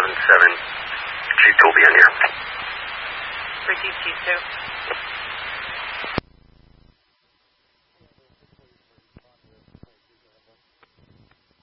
777. G2 will be in here. For DT2.